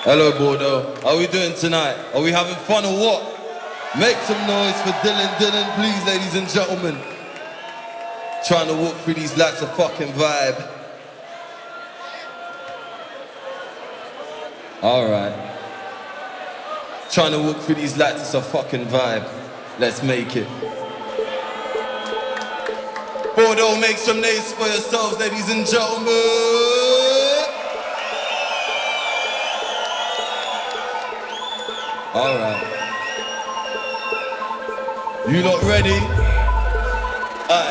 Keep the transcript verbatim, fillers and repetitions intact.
Hello, Bordeaux. How are we doing tonight? Are we having fun or what? Make some noise for Dylan, Dylan, please, ladies and gentlemen. Trying to walk through these lads of fucking vibe. Alright. Trying to walk through these lights, it's a fucking vibe. Let's make it. Bordeaux, make some noise for yourselves, ladies and gentlemen. Alright. You lot ready?